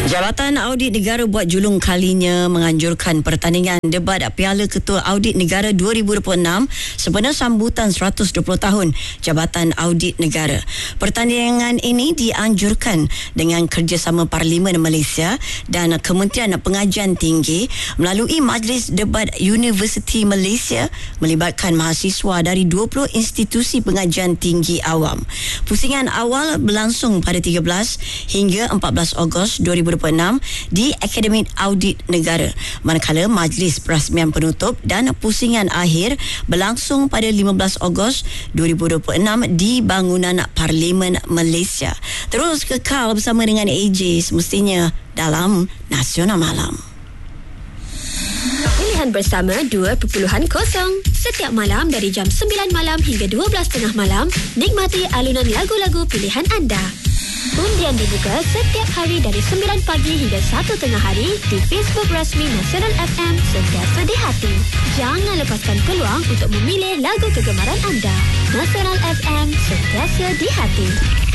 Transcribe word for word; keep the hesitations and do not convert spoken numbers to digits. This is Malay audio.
Jabatan Audit Negara buat julung kalinya menganjurkan pertandingan debat Piala Ketua Audit Negara dua ribu dua puluh enam sempena sambutan seratus dua puluh tahun Jabatan Audit Negara. Pertandingan ini dianjurkan dengan kerjasama Parlimen Malaysia dan Kementerian Pengajian Tinggi melalui Majlis Debat Universiti Malaysia melibatkan mahasiswa dari dua puluh institusi pengajian tinggi awam. Pusingan awal berlangsung pada tiga belas hingga empat belas Ogos dua ribu dua puluh enam di Akademi Audit Negara, manakala majlis perasmian penutup dan pusingan akhir berlangsung pada lima belas Ogos dua ribu dua puluh enam di bangunan Parlimen Malaysia. Terus kekal bersama dengan A J semestinya dalam Nasional Malam. Pilihan bersama dua perpuluhan kosong. Setiap malam dari jam sembilan malam hingga dua belas tiga puluh malam, nikmati alunan lagu-lagu pilihan anda. Undian dibuka setiap hari dari sembilan pagi hingga satu tengah hari di Facebook rasmi Nasional F M, sentiasa di hati. Jangan lepaskan peluang untuk memilih lagu kegemaran anda. Nasional F M, sentiasa di hati.